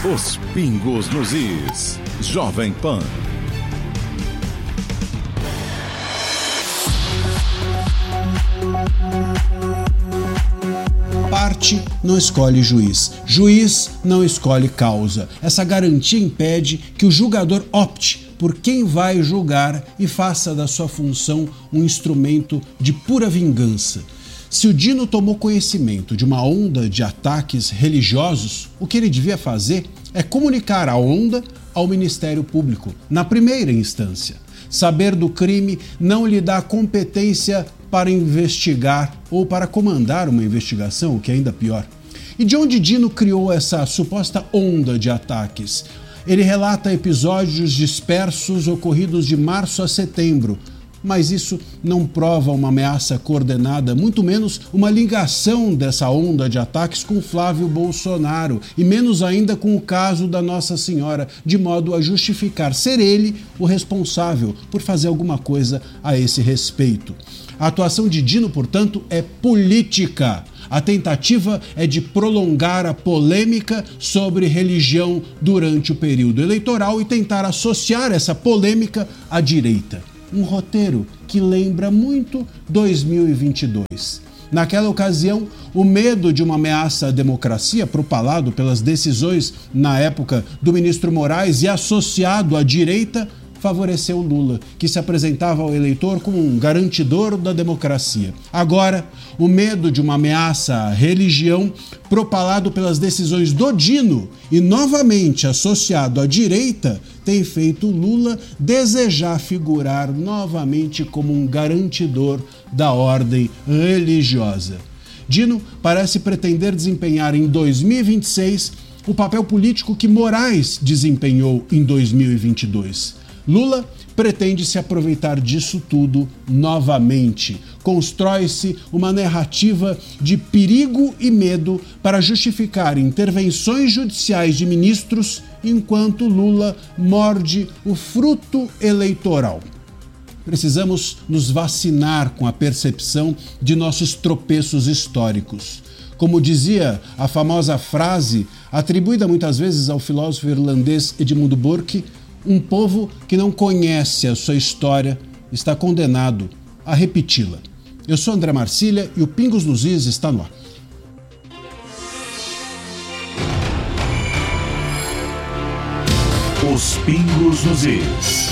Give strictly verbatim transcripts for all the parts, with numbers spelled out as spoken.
Os pingos nos is. Jovem Pan. Parte não escolhe juiz, juiz não escolhe causa. Essa garantia impede que o julgador opte por quem vai julgar e faça da sua função um instrumento de pura vingança. Se o Dino tomou conhecimento de uma onda de ataques religiosos, o que ele devia fazer é comunicar a onda ao Ministério Público, na primeira instância. Saber do crime não lhe dá competência para investigar ou para comandar uma investigação, o que é ainda pior. E de onde Dino criou essa suposta onda de ataques? Ele relata episódios dispersos ocorridos de março a setembro, mas isso não prova uma ameaça coordenada, muito menos uma ligação dessa onda de ataques com Flávio Bolsonaro, e menos ainda com o caso da Nossa Senhora, de modo a justificar ser ele o responsável por fazer alguma coisa a esse respeito. A atuação de Dino, portanto, é política. A tentativa é de prolongar a polêmica sobre religião durante o período eleitoral e tentar associar essa polêmica à direita. Um roteiro que lembra muito dois mil e vinte e dois. Naquela ocasião, o medo de uma ameaça à democracia, propalado pelas decisões na época do ministro Moraes e associado à direita, favoreceu Lula, que se apresentava ao eleitor como um garantidor da democracia. Agora, o medo de uma ameaça à religião, propalado pelas decisões do Dino e novamente associado à direita, tem feito Lula desejar figurar novamente como um garantidor da ordem religiosa. Dino parece pretender desempenhar em dois mil e vinte e seis o papel político que Moraes desempenhou em dois mil e vinte e dois. Lula pretende se aproveitar disso tudo novamente. Constrói-se uma narrativa de perigo e medo para justificar intervenções judiciais de ministros enquanto Lula morde o fruto eleitoral. Precisamos nos vacinar com a percepção de nossos tropeços históricos. Como dizia a famosa frase, atribuída muitas vezes ao filósofo irlandês Edmund Burke, um povo que não conhece a sua história está condenado a repeti-la. Eu sou André Marcília e o Pingos nos Is está no ar. Os Pingos nos Is.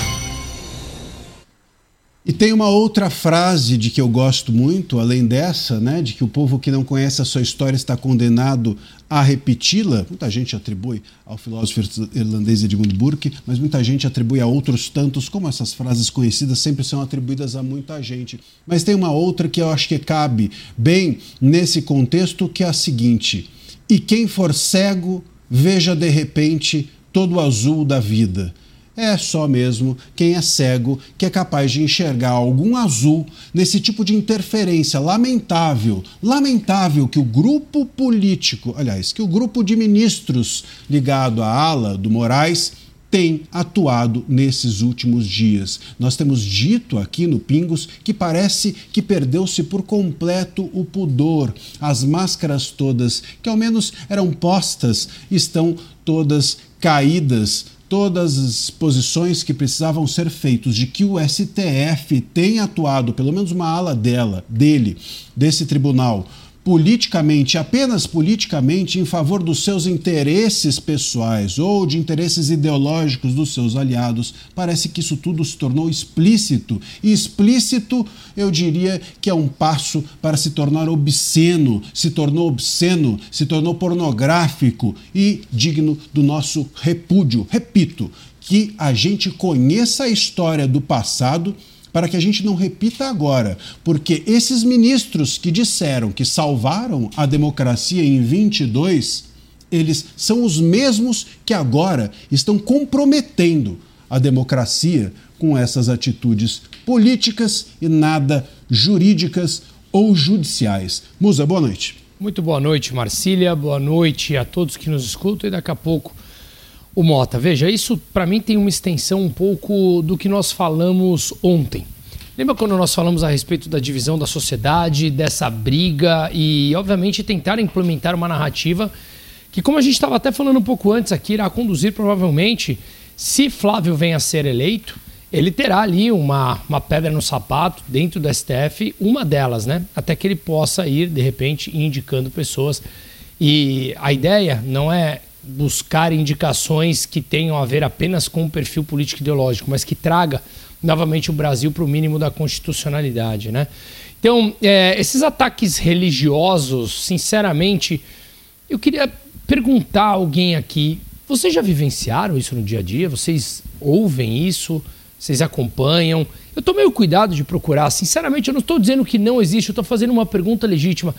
E tem uma outra frase de que eu gosto muito, além dessa, né, de que o povo que não conhece a sua história está condenado a repeti-la. Muita gente atribui ao filósofo irlandês Edmund Burke, mas muita gente atribui a outros tantos, como essas frases conhecidas sempre são atribuídas a muita gente. Mas tem uma outra que eu acho que cabe bem nesse contexto, que é a seguinte: e quem for cego, veja de repente todo o azul da vida. É só mesmo quem é cego que é capaz de enxergar algum azul nesse tipo de interferência lamentável, lamentável que o grupo político, aliás, que o grupo de ministros ligado à ala do Moraes tem atuado nesses últimos dias. Nós temos dito aqui no Pingos que parece que perdeu-se por completo o pudor. As máscaras todas, que ao menos eram postas, estão todas caídas. Todas as posições que precisavam ser feitas de que o S T F tem atuado, pelo menos uma ala dela, dele, desse tribunal, politicamente, apenas politicamente, em favor dos seus interesses pessoais ou de interesses ideológicos dos seus aliados, parece que isso tudo se tornou explícito. E explícito, eu diria que é um passo para se tornar obsceno, se tornou obsceno, se tornou pornográfico e digno do nosso repúdio. Repito, que a gente conheça a história do passado para que a gente não repita agora, porque esses ministros que disseram que salvaram a democracia em vinte e dois, eles são os mesmos que agora estão comprometendo a democracia com essas atitudes políticas e nada jurídicas ou judiciais. Musa, boa noite. Muito boa noite, Marcília, boa noite a todos que nos escutam e daqui a pouco o Mota. Veja, isso para mim tem uma extensão um pouco do que nós falamos ontem. Lembra quando nós falamos a respeito da divisão da sociedade, dessa briga e, obviamente, tentar implementar uma narrativa que, como a gente estava até falando um pouco antes aqui, irá conduzir provavelmente, se Flávio venha a ser eleito, ele terá ali uma, uma pedra no sapato dentro do S T F, uma delas, né? Até que ele possa ir, de repente, indicando pessoas. E a ideia não é buscar indicações que tenham a ver apenas com o perfil político ideológico, mas que traga novamente o Brasil para o mínimo da constitucionalidade, né? Então, é, esses ataques religiosos, sinceramente, eu queria perguntar a alguém aqui, vocês já vivenciaram isso no dia a dia? Vocês ouvem isso? Vocês acompanham? Eu tomei o cuidado de procurar, sinceramente, eu não estou dizendo que não existe, eu estou fazendo uma pergunta legítima.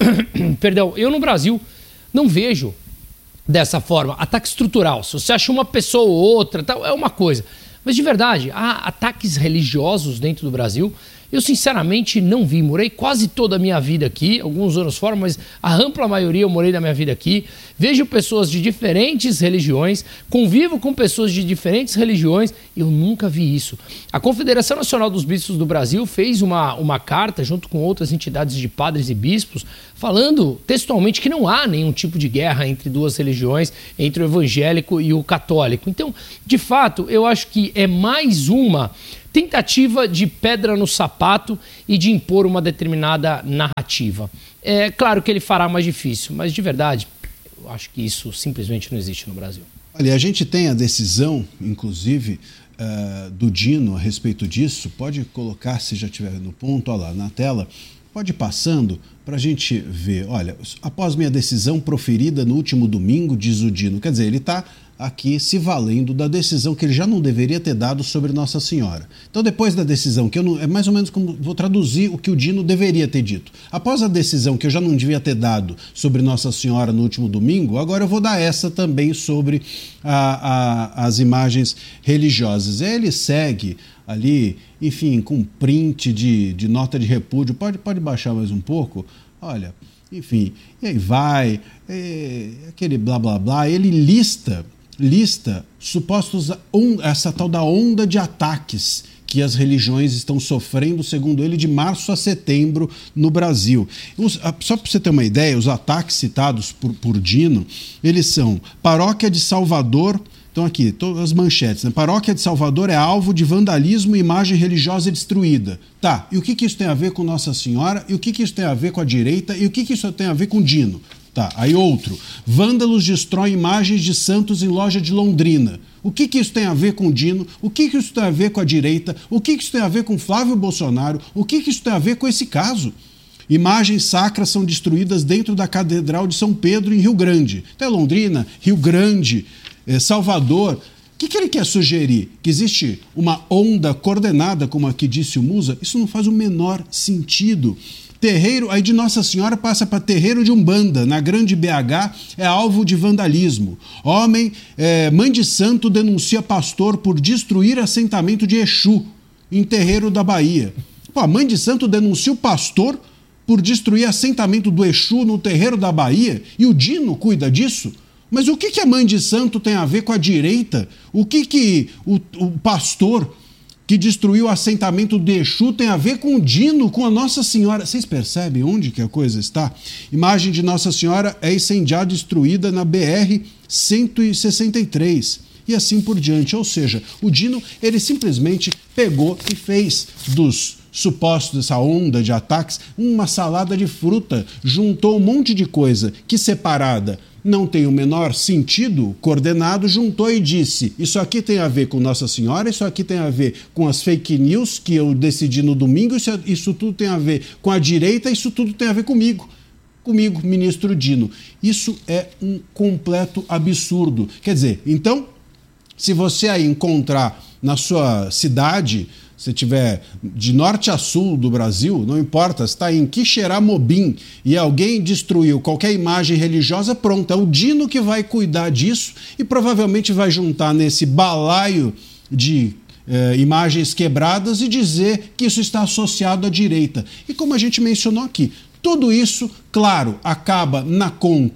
Perdão, eu no Brasil não vejo dessa forma, ataque estrutural. Se você acha uma pessoa ou outra, tal, é uma coisa. Mas de verdade, há ataques religiosos dentro do Brasil? Eu sinceramente não vi, morei quase toda a minha vida aqui, alguns anos fora, mas a ampla maioria eu morei da minha vida aqui. Vejo pessoas de diferentes religiões, convivo com pessoas de diferentes religiões e eu nunca vi isso. A Confederação Nacional dos Bispos do Brasil fez uma, uma carta junto com outras entidades de padres e bispos falando textualmente que não há nenhum tipo de guerra entre duas religiões, entre o evangélico e o católico. Então, de fato, eu acho que é mais uma tentativa de pedra no sapato e de impor uma determinada narrativa. É claro que ele fará mais difícil, mas de verdade, eu acho que isso simplesmente não existe no Brasil. Olha, a gente tem a decisão, inclusive, uh, do Dino a respeito disso. Pode colocar, se já estiver no ponto, olha lá, na tela. Pode ir passando para a gente ver. Olha, após minha decisão proferida no último domingo, diz o Dino. Quer dizer, ele está aqui se valendo da decisão que ele já não deveria ter dado sobre Nossa Senhora. Então, depois da decisão, que eu não, é mais ou menos como vou traduzir o que o Dino deveria ter dito. Após a decisão que eu já não devia ter dado sobre Nossa Senhora no último domingo, agora eu vou dar essa também sobre a, a, as imagens religiosas. Ele segue ali, enfim, com print de, de nota de repúdio. Pode, pode baixar mais um pouco? Olha, enfim, e aí vai, é, aquele blá blá blá, ele lista... lista supostos on, essa tal da onda de ataques que as religiões estão sofrendo, segundo ele, de março a setembro no Brasil. Os, só para você ter uma ideia, os ataques citados por, por Dino, eles são Paróquia de Salvador, então aqui, todas as manchetes, né? Paróquia de Salvador é alvo de vandalismo e imagem religiosa destruída. Tá, e o que, que isso tem a ver com Nossa Senhora? E o que, que isso tem a ver com a direita? E o que, que isso tem a ver com Dino? Tá, aí outro. Vândalos destroem imagens de santos em loja de Londrina. O que, que isso tem a ver com o Dino? O que, que isso tem a ver com a direita? O que, que isso tem a ver com Flávio Bolsonaro? O que, que isso tem a ver com esse caso? Imagens sacras são destruídas dentro da Catedral de São Pedro, em Rio Grande. Até Londrina, Rio Grande, eh, Salvador. O que, que ele quer sugerir? Que existe uma onda coordenada, como aqui disse o Musa? Isso não faz o menor sentido. Terreiro, aí de Nossa Senhora passa para terreiro de Umbanda, na Grande B H, é alvo de vandalismo. Homem, é, mãe de santo denuncia pastor por destruir assentamento de Exu, em terreiro da Bahia. Pô, a mãe de santo denuncia o pastor por destruir assentamento do Exu no terreiro da Bahia e o Dino cuida disso? Mas o que, que a mãe de santo tem a ver com a direita? O que, que o, o pastor que destruiu o assentamento de Exu tem a ver com o Dino, com a Nossa Senhora? Vocês percebem onde que a coisa está? Imagem de Nossa Senhora é incendiada, destruída na B R cento e sessenta e três. E assim por diante. Ou seja, o Dino, ele simplesmente pegou e fez dos supostos, essa onda de ataques, uma salada de fruta. Juntou um monte de coisa que separada não tem o menor sentido coordenado, juntou e disse: isso aqui tem a ver com Nossa Senhora, isso aqui tem a ver com as fake news que eu decidi no domingo, isso, isso tudo tem a ver com a direita, isso tudo tem a ver comigo. Comigo, ministro Dino. Isso é um completo absurdo. Quer dizer, então, se você aí encontrar na sua cidade, se tiver de norte a sul do Brasil, não importa, se está em Quixeramobim e alguém destruiu qualquer imagem religiosa, pronto, é o Dino que vai cuidar disso e provavelmente vai juntar nesse balaio de eh, imagens quebradas e dizer que isso está associado à direita. E como a gente mencionou aqui, tudo isso, claro, acaba na conta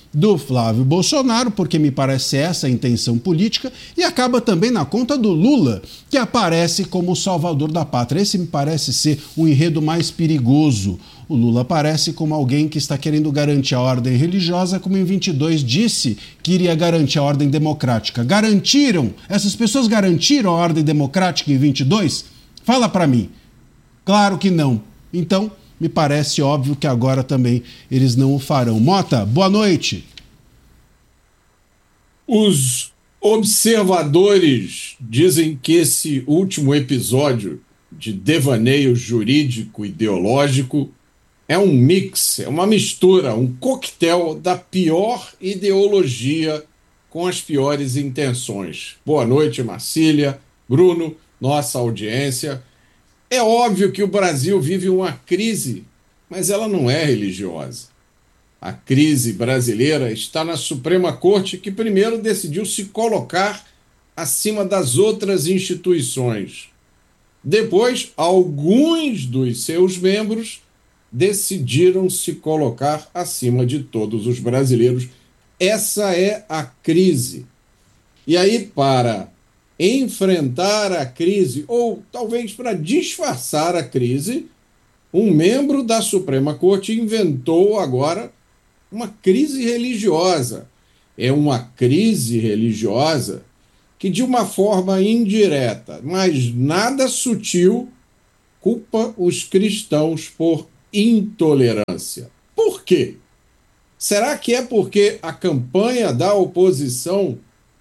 do Flávio Bolsonaro, porque me parece essa a intenção política, e acaba também na conta do Lula, que aparece como o salvador da pátria. Esse me parece ser o enredo mais perigoso. O Lula aparece como alguém que está querendo garantir a ordem religiosa, como em vinte e dois disse que iria garantir a ordem democrática. Garantiram? Essas pessoas garantiram a ordem democrática em vinte e dois? Fala para mim. Claro que não. Então, me parece óbvio que agora também eles não o farão. Mota, boa noite. Os observadores dizem que esse último episódio de devaneio jurídico-ideológico é um mix, é uma mistura, um coquetel da pior ideologia com as piores intenções. Boa noite, Marcília, Bruno, nossa audiência. É óbvio que o Brasil vive uma crise, mas ela não é religiosa. A crise brasileira está na Suprema Corte, que primeiro decidiu se colocar acima das outras instituições. Depois, alguns dos seus membros decidiram se colocar acima de todos os brasileiros. Essa é a crise. E aí, para enfrentar a crise, ou talvez para disfarçar a crise, um membro da Suprema Corte inventou agora uma crise religiosa. É uma crise religiosa que, de uma forma indireta, mas nada sutil, culpa os cristãos por intolerância. Por quê? Será que é porque a campanha da oposição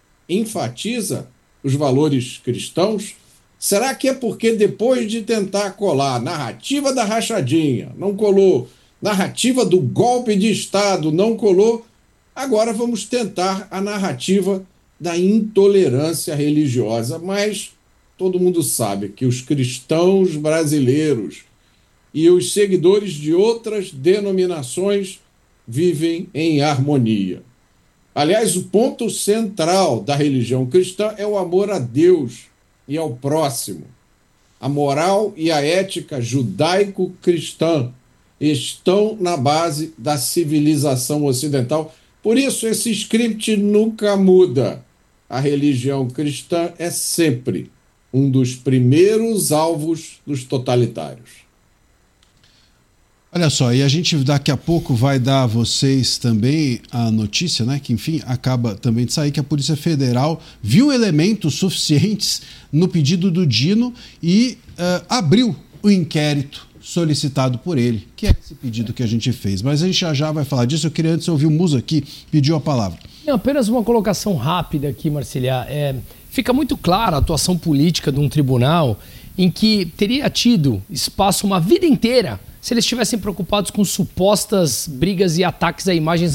enfatiza os valores cristãos? Será que é porque depois de tentar colar a narrativa da rachadinha, não colou, narrativa do golpe de Estado, não colou, agora vamos tentar a narrativa da intolerância religiosa? Mas todo mundo sabe que os cristãos brasileiros e os seguidores de outras denominações vivem em harmonia. Aliás, o ponto central da religião cristã é o amor a Deus e ao próximo. A moral e a ética judaico-cristã estão na base da civilização ocidental. Por isso, esse script nunca muda. A religião cristã é sempre um dos primeiros alvos dos totalitários. Olha só, e a gente daqui a pouco vai dar a vocês também a notícia, né, que enfim, acaba também de sair, que a Polícia Federal viu elementos suficientes no pedido do Dino e uh, abriu o inquérito solicitado por ele, que é esse pedido que a gente fez. Mas a gente já já vai falar disso. Eu queria antes ouvir o Musa aqui, pediu a palavra. Não, apenas uma colocação rápida aqui, Marcília. É, fica muito clara a atuação política de um tribunal em que teria tido espaço uma vida inteira se eles estivessem preocupados com supostas brigas e ataques a imagens